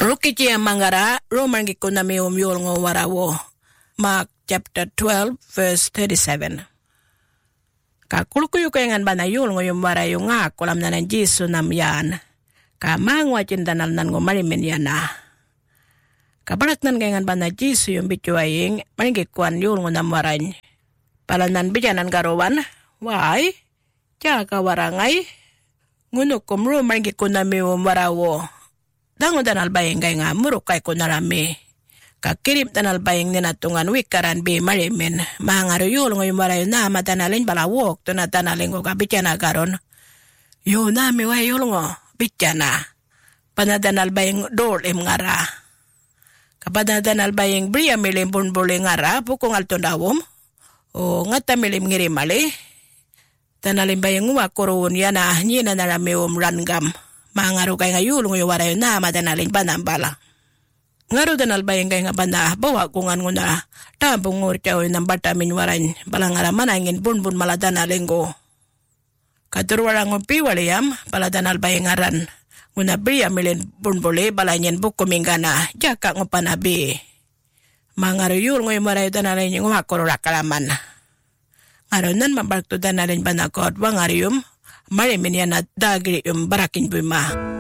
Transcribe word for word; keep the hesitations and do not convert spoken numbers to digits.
Rukici yang mangara Roman gikunami umyul ngowarawo. Mark chapter twelve verse thirty-seven. Kakulukuyu kayangan banayul ngoyum warayo nga kolam nanan Jisu namyan. Kamangwa cintanan nan ngomalimin yana. Kabarat nan kayangan bana Jisu yung bicuaying maningikuan yul ngonam warany. Palanan bijanan garawan, wai, jaka warangay. Ngunukum ro maningikunan um warawo. Dango danal bayang kay nga murukay ko narami. Kakirip danal bayang ninatungan wikaran bi marimin. Mangaruyul ngoy marayo na matanalin balawok to na tanalin ko kabitya garon. Yo nami wayul ngo, bitya na. Panadanal bayang dol im ngara. Kapanadanal bayang briya milim bunbuli ngara pukong altondawom. O ngata milim ngirimali. Tanalin bayang umakuruun yan na nyina narami um rangam. Mangaru kay ngayul ngoy warayo na madanalin panambala. Ngaru danal bayang kay nga banda bawa kungan ngo na tabong ngur chow ng batamin waran balang araman angin bunbun maladanalin ko. Katurwarang ng piwaliyam paladanal bayang aran. Nguna briya milin bunbuli balanyan bukumingana jaka ng panabi. Mangaru yul ngoy warayo danalin yung umakurulakalaman. Ngaru nan mabalto danalin banakot wangarium. Marimin yan at dagri yung barakin buma.